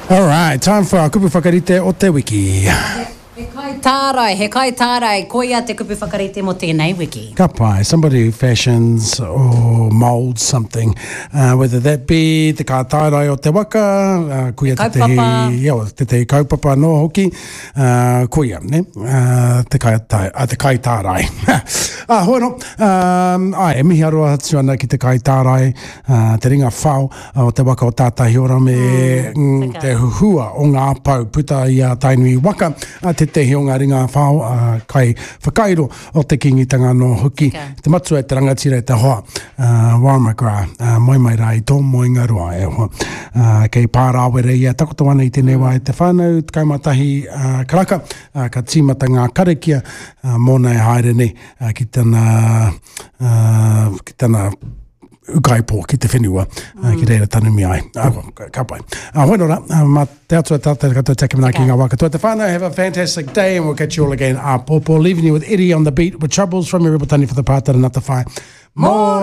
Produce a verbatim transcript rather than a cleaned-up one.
All right, time for our kupu whakarite o te wiki. He kai tārai, he kai tārai, ko ia te kupu whakarite mo tēnei wiki. Ka pai, somebody who fashions or moulds something, uh, whether that be te kā tārai o te waka, uh, ko ia te te, yeah, te te kaupapa no hoki, uh, ko ia, ne? Uh, te, kai, tai, uh, te kai tārai. ah, hono, um, ai, e mihi aroa hatu ana ki te kai tārai, uh, te ringa whao o te waka o tātahi ora me mm, mm, te huhua o ngā pau puta i a tainui waka, a te te hionga ringa whao uh, kai whakairo o te kingitanga no hoki. Okay. Te matua e te rangatira e te hoa. Uh, Warmagra, uh, mai mai rai, tō moinga roa e hoa. Uh, kei pārāwere ia takoto ana i tēnei wā e te whānau, te kaumatahi uh, karaka, uh, ka tīmata ngā karekia, uh, mōna e haere nei, uh, ki tana, uh, ki tana ukaipo ki te whenua, mm. uh, ki reira tanumi ai. Uh, ka pai. Uh, Hoinora, uh, ma te atua tātai katoa take mana ki ngā waka. Tua te whānau, have a fantastic day and we'll catch you all again. Uh, Pōpō, leaving you with Eddie on the beat with Troubles from your Ripatani for the part that another fire. More!